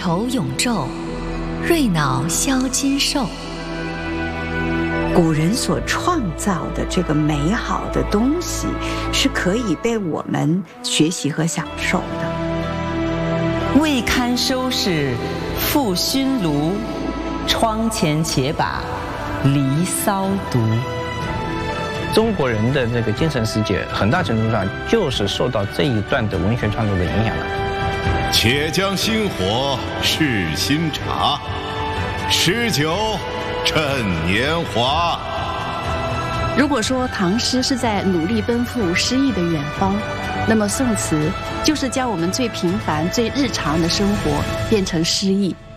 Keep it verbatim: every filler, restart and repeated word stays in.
愁永昼，瑞脑消金兽。 古人所创造的这个美好的东西，是可以被我们学习和享受的。 未堪收拾复熏炉，窗前且把离骚读。 中国人的这个精神世界，很大程度上就是受到这一段的文学创作的影响了。 且将新火试新茶，诗酒趁年华。 如果说唐诗是在努力奔赴诗意的远方，那么宋词就是将我们最平凡、最日常的生活变成诗意。